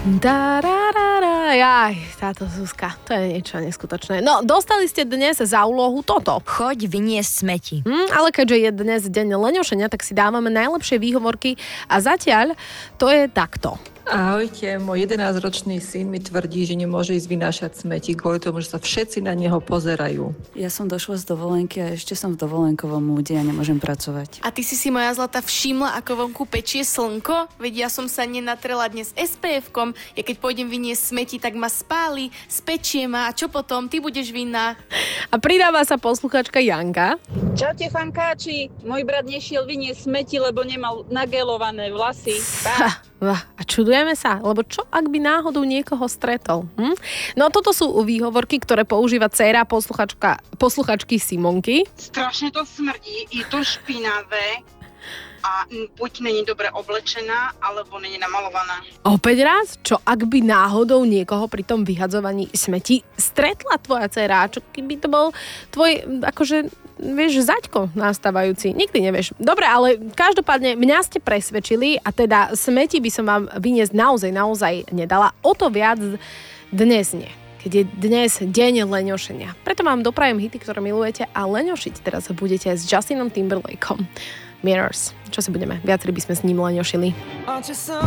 Jaj, táto Zuzka, to je niečo neskutočné. No, dostali ste dnes za úlohu toto. Choď vyniesť smeti. Ale keďže je dnes deň leňošenia, tak si dávame najlepšie výhovorky a zatiaľ to je takto. Ahojte, môj 11-ročný syn mi tvrdí, že nemôže ísť vynášať smeti kvôli tomu, že sa všetci na neho pozerajú. Ja som došla z dovolenky a ešte som v dovolenkovom múde a nemôžem pracovať. A ty si moja zlata všimla, ako vonku pečie slnko? Veď ja som sa nenatrela dnes SPF-kom. Ja keď pôjdem vyniesť smeti, tak ma spáli, spečie ma a čo potom? Ty budeš vinná. A pridáva sa posluchačka Janka. Čaute fankáči, môj brat nešiel vyniesť smeti, lebo nemal nagelované vlasy. A čudujeme sa, lebo čo ak by náhodou niekoho stretol? No toto sú výhovorky, ktoré používa dcéra posluchačky Simonky. Strašne to smrdí, je to špinavé a buď není dobre oblečená, alebo není namalovaná. Opäť raz, čo ak by náhodou niekoho pri tom vyhadzovaní smeti stretla tvoja dcéra? Čo keby to bol tvoj, akože, vieš, zaďko nastávajúci? Nikdy nevieš. Dobre, ale každopádne mňa ste presvedčili a teda smeti by som vám vyniesť naozaj nedala. O to viac dnes nie. Keď je dnes deň leňošenia. Preto vám doprajem hity, ktoré milujete a leňošiť teraz budete s Justinom Timberlakeom. Mirrors. Čo si budeme? Viacerí by sme s ním leňošili.